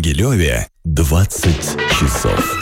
Могилеве 20 часов.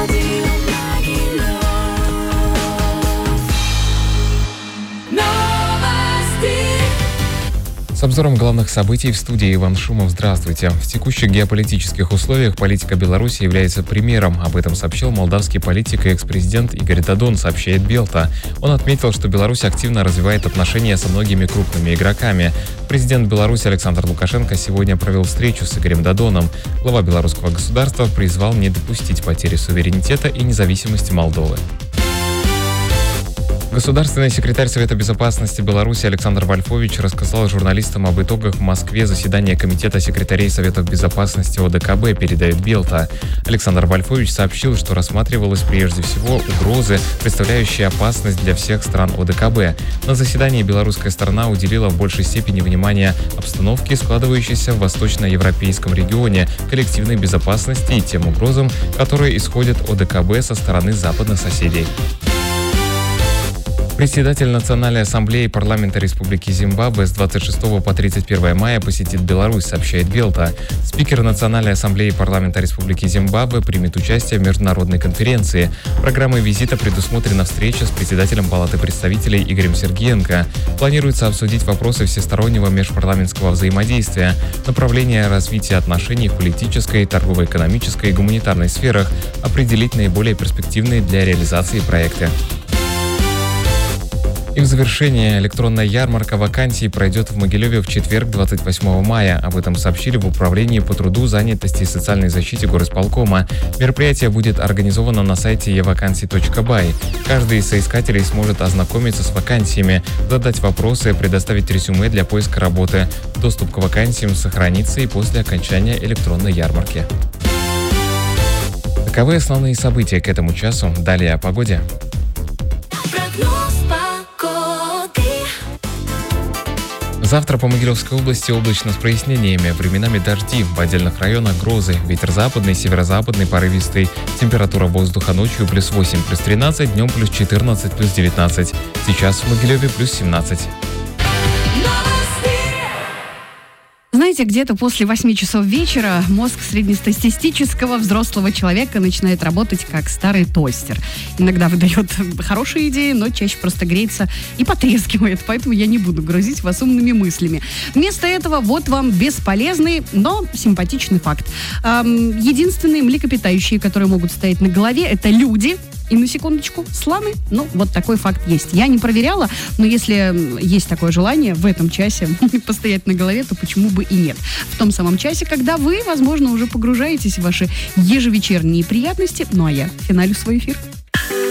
С обзором главных событий в студии Иван Шумов. Здравствуйте. В текущих геополитических условиях политика Беларуси является примером. Об этом сообщил молдавский политик и экс-президент Игорь Додон, сообщает Белта. Он отметил, что Беларусь активно развивает отношения со многими крупными игроками. Президент Беларуси Александр Лукашенко сегодня провел встречу с Игорем Додоном. Глава белорусского государства призвал не допустить потери суверенитета и независимости Молдовы. Государственный секретарь Совета безопасности Беларуси Александр Вольфович рассказал журналистам об итогах в Москве заседания Комитета секретарей Советов безопасности ОДКБ, передает Белта. Александр Вольфович сообщил, что рассматривалось прежде всего угрозы, представляющие опасность для всех стран ОДКБ. На заседании белорусская сторона уделила в большей степени внимания обстановке, складывающейся в восточноевропейском регионе, коллективной безопасности и тем угрозам, которые исходят ОДКБ со стороны западных соседей. Председатель Национальной ассамблеи парламента Республики Зимбабве с 26 по 31 мая посетит Беларусь, сообщает Белта. Спикер Национальной ассамблеи парламента Республики Зимбабве примет участие в международной конференции. Программой визита предусмотрена встреча с председателем Палаты представителей Игорем Сергеенко. Планируется обсудить вопросы всестороннего межпарламентского взаимодействия, направление развития отношений в политической, торгово-экономической и гуманитарной сферах, определить наиболее перспективные для реализации проекты. И в завершение, электронная ярмарка вакансий пройдет в Могилеве в четверг, 28 мая. Об этом сообщили в Управлении по труду, занятости и социальной защите горисполкома. Мероприятие будет организовано на сайте evacancy.by. Каждый из соискателей сможет ознакомиться с вакансиями, задать вопросы, предоставить резюме для поиска работы. Доступ к вакансиям сохранится и после окончания электронной ярмарки. Таковы основные события к этому часу. Далее о погоде. Завтра по Могилевской области облачно с прояснениями, временами дожди, в отдельных районах грозы, ветер западный, северо-западный, порывистый, температура воздуха ночью +8, +13, днем +14, +19. Сейчас в Могилеве +17. Знаете, где-то после 8 часов вечера мозг среднестатистического взрослого человека начинает работать как старый тостер. Иногда выдает хорошие идеи, но чаще просто греется и потрескивает, поэтому я не буду грузить вас умными мыслями. Вместо этого вот вам бесполезный, но симпатичный факт. Единственные млекопитающие, которые могут стоять на голове, это люди. И на секундочку, слоны. Ну, вот такой факт есть. Я не проверяла, но если есть такое желание в этом часе постоять на голове, то почему бы и нет. В том самом часе, когда вы, возможно, уже погружаетесь в ваши ежевечерние приятности. Ну, а я финалю свой эфир.